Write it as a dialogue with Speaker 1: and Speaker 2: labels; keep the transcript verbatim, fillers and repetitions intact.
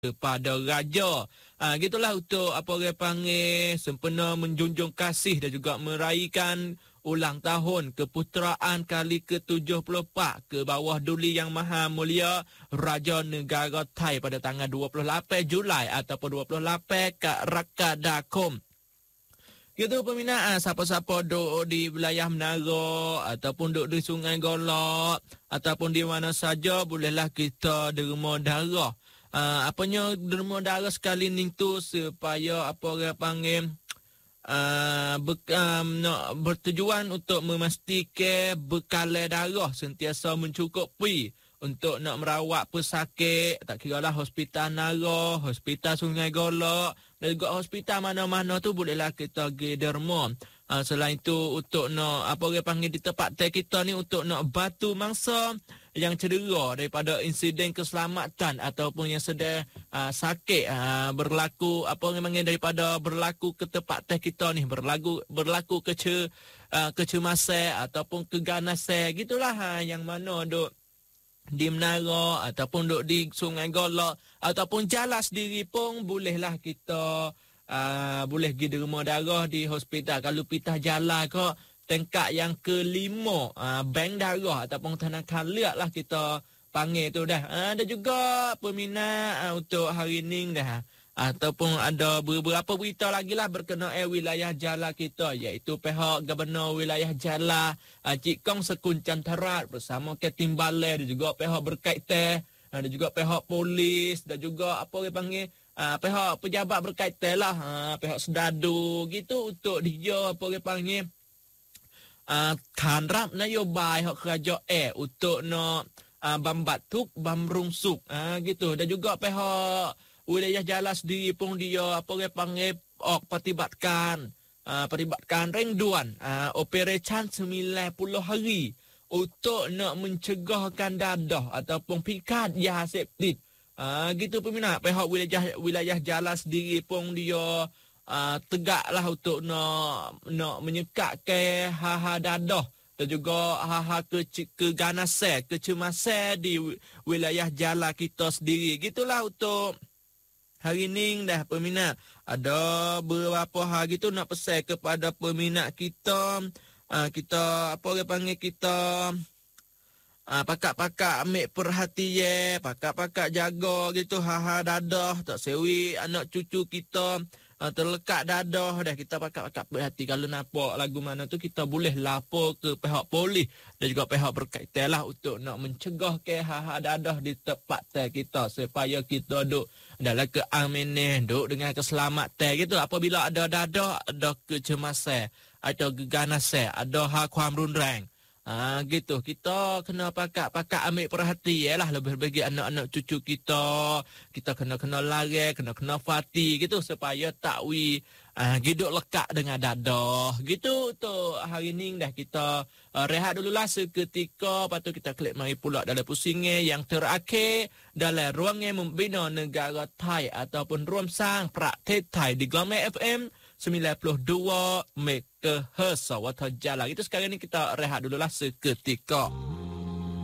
Speaker 1: kepada raja. Ah, gitulah untuk apa orang panggil sempena menjunjung kasih dan juga meraihkan ulang tahun keputeraan kali ke tujuh puluh empat ke bawah Duli Yang Maha Mulia Raja Negara Thai pada tanggal dua puluh lapan Julai ataupun dua puluh lapan ke Rakadakom. Gitu peminat, siapa-siapa duduk di wilayah Menara ataupun duduk di Sungai Golok ataupun di mana saja bolehlah kita derma darah. Uh, apanya derma darah sekali ni tu supaya apa orang panggil uh, be, um, nak bertujuan untuk memastikan bekalan darah sentiasa mencukupi untuk nak merawat pesakit, tak kira lah hospital Nara, hospital Sungai Golok dan juga hospital mana-mana tu bolehlah kita pergi derma. Uh, selain itu untuk nak apa orang panggil di tempat tek kita ni untuk nak bantu mangsa yang cedera daripada insiden keselamatan ataupun yang sedang uh, sakit uh, berlaku apa orang panggil daripada berlaku ke tempat tek kita ni berlaku berlaku kece uh, kecemasan ataupun keganasan gitulah uh, yang mana duk di Menara ataupun duk di Sungai Golok ataupun jalan sendiri pun bolehlah kita uh, boleh pergi derma darah di hospital. Kalau pitah jalan ke tingkat yang kelima uh, bank darah ataupun tanakan liat lah kita panggil tu dah. Uh, ada juga peminat uh, untuk hari ni dah. Ataupun ada beberapa berita lagi lah berkenaan wilayah Jala kita iaitu pihak Gubernur wilayah Jala uh, Cik Kong Sekunchan Terat bersama Ketim Balai dan juga pihak berkaitan uh, dan juga pihak polis dan juga apa orang panggil uh, pihak pejabat berkaitan lah uh, pihak sedadu gitu untuk dia apa orang panggil uh, kanrap nayobai hak kerajaan untuk nak uh, bambatuk bamrungsuk uh, gitu dan juga pihak wilayah Jala sendiri pun dia apa orang panggil ok pertibatkan uh, pertibatkan ringduan uh, operation sembilan puluh hari untuk nak mencegahkan dadah ataupun pikat Yahaseptit. Uh, gitu peminat pihak wilayah wilayah Jala sendiri pun dia uh, tegaklah untuk nak nak menyekat ke ha-ha dadah dan juga ha-ha ke keganasan kecemasan di wilayah Jala kita sendiri. Gitulah untuk hari ni dah peminat. Ada beberapa hari tu nak pesan kepada peminat kita. Uh, kita apa orang panggil kita uh, pakak-pakak ambil perhatian, pakak-pakak jaga gitu ha-ha dadah tak sewi anak cucu kita uh, terlekat dadah dah kita pakak-pakak berhati. Kalau nampak lagu mana tu kita boleh lapor ke pihak polis dan juga pihak berkaitan lah untuk nak mencegah ke ha-ha dadah di tempat kita supaya kita duk dalam keamanan, duk dengan keselamatan gitu. Apabila ada dadah, ada kecemasan, ada keganasan, ada hal kuam runrang. Ah gitu. Kita kena pakak-pakak ambil perhatian lah lebih bagi anak-anak cucu kita. Kita kena kena lari, kena kena fati gitu supaya tak wi ah hidup lekat dengan dadah. Gitu tu hari ni dah kita uh, rehat dululah seketika, lepas tu kita klik mari pula dalam pusingan yang terakhir dalam ruangnya membina negara Thai ataupun ruang sang praktek Thai di Glamour F M sembilan puluh dua megahertz Sawat Jala. Itu sekarang ni kita rehat dululah seketika.